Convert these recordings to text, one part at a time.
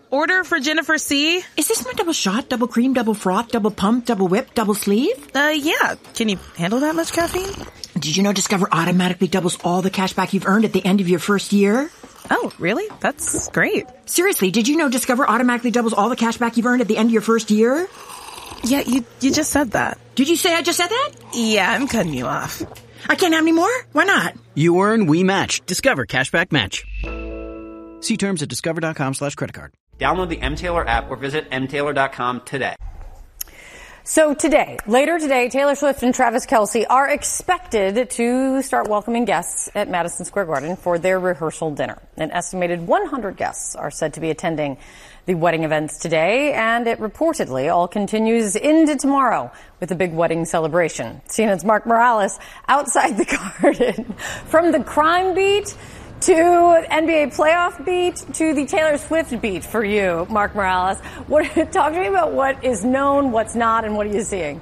Order for Jennifer C. Is this my double shot, double cream, double froth, double pump, double whip, double sleeve? Yeah. Can you handle that much caffeine? Did you know Discover automatically doubles all the cash back you've earned at the end of your first year? Oh, really? That's great. Seriously, did you know Discover automatically doubles all the cash back you've earned at the end of your first year? Yeah, you just said that. Did you say I just said that? Yeah, I'm cutting you off. I can't have any more? Why not? You earn, we match. Discover Cashback Match. See terms at discover.com/creditcard. Download the MTaylor app or visit mtaylor.com today. So later today, Taylor Swift and Travis Kelce are expected to start welcoming guests at Madison Square Garden for their rehearsal dinner. An estimated 100 guests are said to be attending the wedding events today, and it reportedly all continues into tomorrow with a big wedding celebration. CNN's Mark Morales outside the garden. From the crime beat to NBA playoff beat to the Taylor Swift beat for you, Mark Morales. Talk to me about what is known, what's not, and what are you seeing?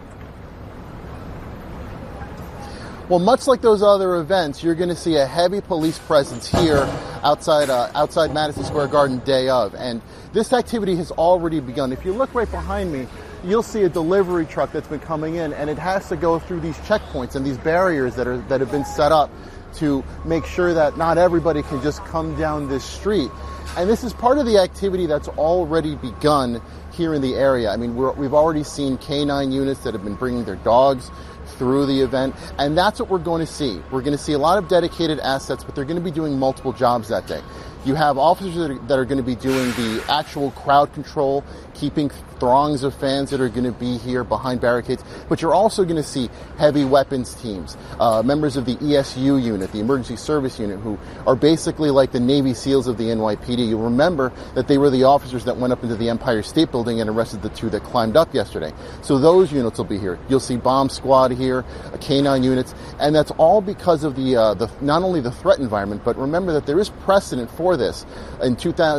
Well, much like those other events, you're going to see a heavy police presence here outside Madison Square Garden day of. And this activity has already begun. If you look right behind me, you'll see a delivery truck that's been coming in, and it has to go through these checkpoints and these barriers that have been set up to make sure that not everybody can just come down this street. And this is part of the activity that's already begun here in the area. I mean, we've already seen canine units that have been bringing their dogs through the event, and that's what we're going to see. We're going to see a lot of dedicated assets, but they're going to be doing multiple jobs that day. You have officers that are going to be doing the actual crowd control, keeping throngs of fans that are going to be here behind barricades, but you're also going to see heavy weapons teams, members of the ESU unit, the Emergency Service Unit, who are basically like the Navy SEALs of the NYPD. You'll remember that they were the officers that went up into the Empire State Building and arrested the two that climbed up yesterday. So those units will be here. You'll see bomb squad here, canine units, and that's all because of the not only the threat environment, but remember that there is precedent for this. In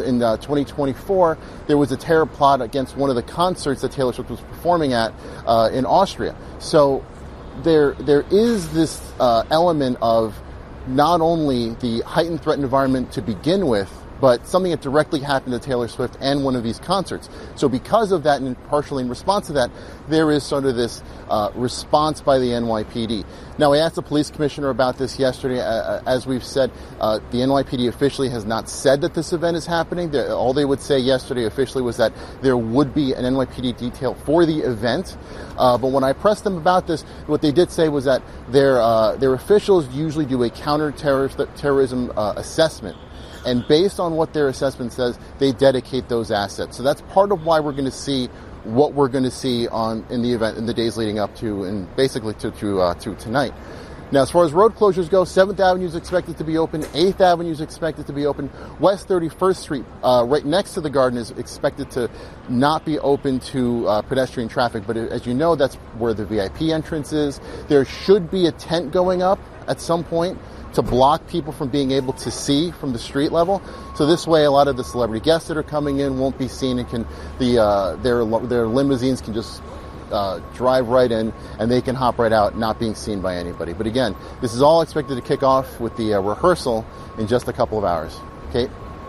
2024, there was a terror plot against one of the concerts that Taylor Swift was performing at in Austria. So there is this element of not only the heightened threat environment to begin with, but something that directly happened to Taylor Swift and one of these concerts. So because of that, and partially in response to that, there is sort of this response by the NYPD. Now, I asked the police commissioner about this yesterday. As we've said, the NYPD officially has not said that this event is happening. All they would say yesterday officially was that there would be an NYPD detail for the event. But when I pressed them about this, what they did say was that their officials usually do a counterterrorism assessment. And based on what their assessment says, they dedicate those assets. So that's part of why we're going to see what we're going to see in the event in the days leading up to and basically to tonight. Now, as far as road closures go, 7th Avenue is expected to be open, 8th Avenue is expected to be open, West 31st Street, right next to the Garden, is expected to not be open to pedestrian traffic. But as you know, that's where the VIP entrance is. There should be a tent going up at some point to block people from being able to see from the street level. So this way, a lot of the celebrity guests that are coming in won't be seen, and their limousines can just drive right in, and they can hop right out, not being seen by anybody. But again, this is all expected to kick off with the rehearsal in just a couple of hours. Kate?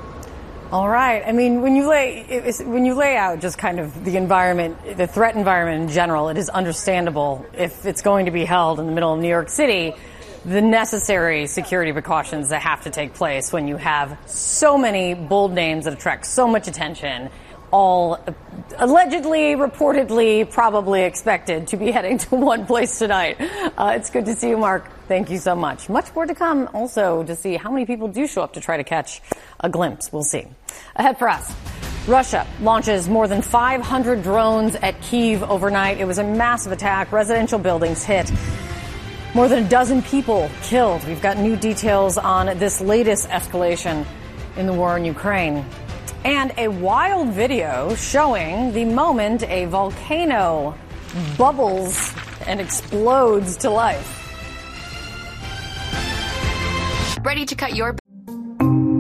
All right. I mean, when you lay out just kind of the environment, the threat environment in general, it is understandable if it's going to be held in the middle of New York City, the necessary security precautions that have to take place when you have so many bold names that attract so much attention, all allegedly, reportedly, probably expected to be heading to one place tonight. It's good to see you, Mark. Thank you so much. Much more to come also to see how many people do show up to try to catch a glimpse. We'll see. Ahead for us. Russia launches more than 500 drones at Kyiv overnight. It was a massive attack. Residential buildings hit. More than a dozen people killed. We've got new details on this latest escalation in the war in Ukraine. And a wild video showing the moment a volcano bubbles and explodes to life. Ready to cut your